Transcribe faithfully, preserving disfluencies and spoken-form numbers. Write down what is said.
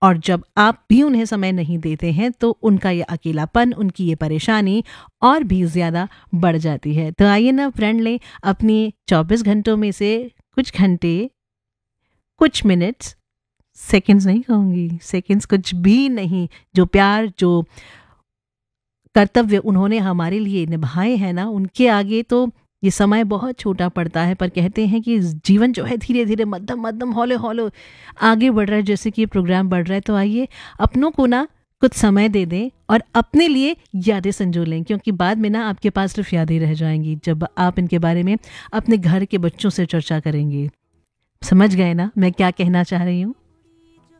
और जब आप भी उन्हें समय नहीं देते हैं तो उनका ये अकेलापन, उनकी ये परेशानी और भी ज़्यादा बढ़ जाती है। तो आइए ना फ्रेंड लें अपनी चौबीस घंटों में से कुछ घंटे, कुछ मिनट्स, सेकंड्स नहीं कहूँगी, सेकंड्स कुछ भी नहीं, जो प्यार, जो कर्तव्य उन्होंने हमारे लिए निभाए हैं ना, उनके आगे तो ये समय बहुत छोटा पड़ता है। पर कहते हैं कि जीवन जो है धीरे धीरे मध्यम मध्यम हौले हौले आगे बढ़ रहा है, जैसे कि ये प्रोग्राम बढ़ रहा है। तो आइए अपनों को ना कुछ समय दे दें और अपने लिए यादें संजो लें, क्योंकि बाद में ना आपके पास सिर्फ यादें रह जाएंगी जब आप इनके बारे में अपने घर के बच्चों से चर्चा करेंगे। समझ गए ना मैं क्या कहना चाह रही हूँ?